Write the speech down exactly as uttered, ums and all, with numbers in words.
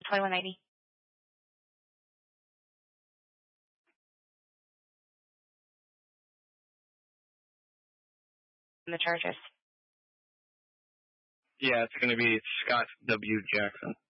twenty-one ninety. The charges. Yeah, it's going to be Scott W. Jackson.